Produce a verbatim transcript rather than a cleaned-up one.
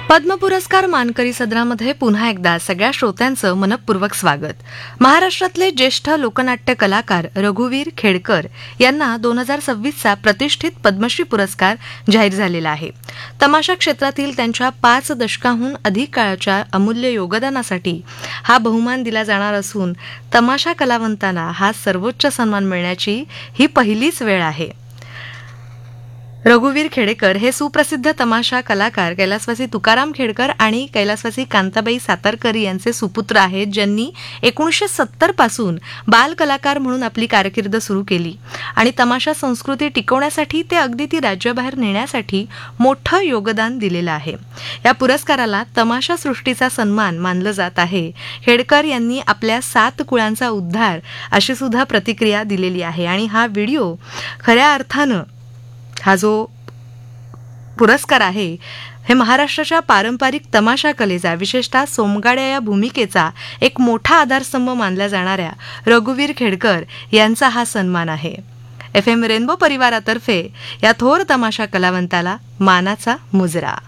पद्म पुरस्कार मानकरी सदरामध्ये पुन्हा एकदा सगळ्या श्रोत्यांचं मनपूर्वक स्वागत. महाराष्ट्रातले ज्येष्ठ लोकनाट्य कलाकार रघुवीर खेडकर यांना दोन हजार सव्वीसचा प्रतिष्ठित पद्मश्री पुरस्कार जाहीर झालेला आहे. तमाशा क्षेत्रातील त्यांच्या पाच दशकाहून अधिक काळाच्या अमूल्य योगदानासाठी हा बहुमान दिला जाणार असून तमाशा कलावंतांना हा सर्वोच्च सन्मान मिळण्याची ही पहिलीच वेळ आहे. रघुवीर खेडेकर हे सुप्रसिद्ध तमाशा कलाकार कैलासवासी तुकाराम खेडकर आणि कैलासवासी कांताबाई सातारकर यांचे सुपुत्र आहेत, ज्यांनी एकोणीसशे सत्तर पासून बाल कलाकार म्हणून आपली कारकीर्द सुरू केली आणि तमाशा संस्कृती टिकवण्यासाठी ते अगदी ती राज्याबाहेर नेण्यासाठी मोठं योगदान दिलेलं आहे. या पुरस्काराला तमाशा सृष्टीचा सन्मान मानलं जात आहे. खेडकर यांनी आपल्या सात कुळांचा उद्धार अशी सुद्धा प्रतिक्रिया दिलेली आहे आणि हा व्हिडिओ खऱ्या अर्थानं हा जो पुरस्कार आहे हे महाराष्ट्राच्या पारंपरिक तमाशा कलेचा, विशेषतः सोमगाड्या या भूमिकेचा एक मोठा आधारस्तंभ मानला जाणाऱ्या रघुवीर खेडकर यांचा हा सन्मान आहे. एफ एम रेनबो परिवारातर्फे या थोर तमाशा कलावंताला मानाचा मुजरा.